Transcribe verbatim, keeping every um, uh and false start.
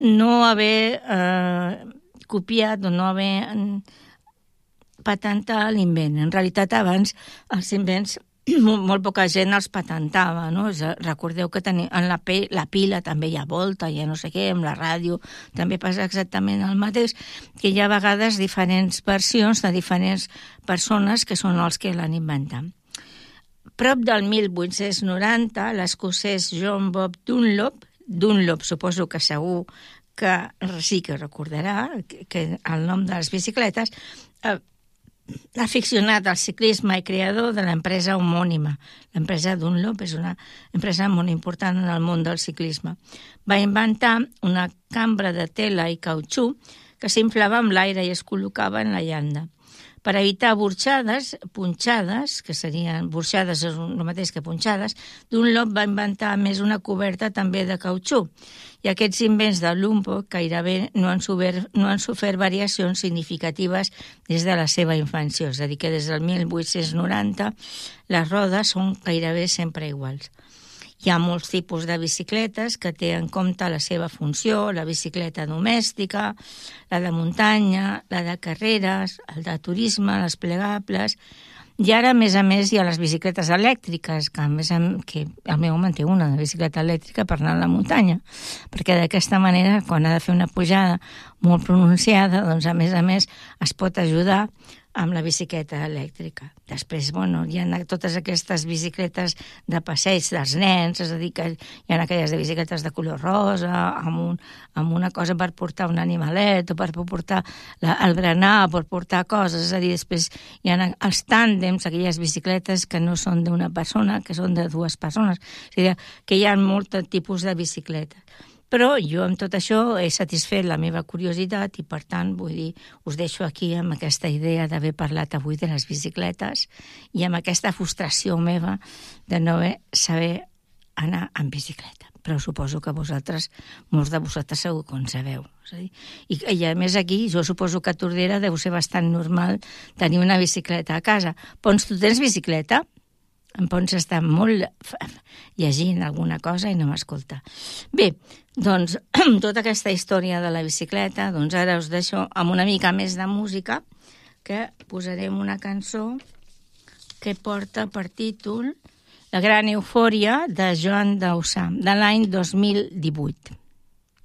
no haver eh, copiat o no haver patentat l'invent. En realitat, abans els invents molt, molt poca gent els patentava, no? Recordeu que teni, en la, pe, la pila també hi ha volta, hi ha no sé què, amb la ràdio també passa exactament el mateix, que hi ha a vegades diferents versions de diferents persones que són els que l'han inventat. Prop del mil vuit-cents noranta, l'escocès John Bob Dunlop, Dunlop suposo que segur que sí que recordarà que, que el nom de les bicicletes, eh, aficionat al ciclisme i creador de l'empresa homònima. L'empresa Dunlop és una empresa molt important en el món del ciclisme. Va inventar una cambra de tela i cautxú que s'inflava amb l'aire i es col·locava en la llanda. Per evitar burxades, punxades, que serien burxades és el mateix que punxades, Dunlop va inventar més una coberta també de cautxú. I aquests invents de Lumpo gairebé no han, sofert, no han sofert variacions significatives des de la seva infància. És a dir, que des del mil vuit-cents noranta les rodes són gairebé sempre iguals. Hi ha molts tipus de bicicletes que té en compte la seva funció, la bicicleta domèstica, la de muntanya, la de carreres, el de turisme, les plegables. I ara, a més a més, hi ha les bicicletes elèctriques, que, a més, que el meu home en té una de bicicleta elèctrica per anar a la muntanya, perquè d'aquesta manera, quan ha de fer una pujada molt pronunciada, doncs, a més a més, es pot ajudar amb la bicicleta elèctrica. Després, bueno, hi ha totes aquestes bicicletes de passeig dels nens, és a dir, que hi ha aquelles de bicicletes de color rosa, amb, un, amb una cosa per portar un animalet, o per portar la, el berenar, per portar coses, és a dir, després hi ha els tàndems, aquelles bicicletes que no són d'una persona, que són de dues persones, és a dir, que hi ha molts tipus de bicicletes. Però jo amb tot això he satisfet la meva curiositat i, per tant, vull dir, us deixo aquí amb aquesta idea d'haver parlat avui de les bicicletes i amb aquesta frustració meva de no saber anar en bicicleta. Però suposo que vosaltres, molts de vosaltres segur que en sabeu. És a dir, i, I a més aquí, jo suposo que a Tordera deu ser bastant normal tenir una bicicleta a casa. Pons, tu tens bicicleta? Em pots estar molt llegint alguna cosa i no m'escolta. Bé, doncs, tota aquesta història de la bicicleta, doncs ara us deixo amb una mica més de música, que posarem una cançó que porta per títol La gran eufòria de Joan Dausà, de l'any dos mil divuit.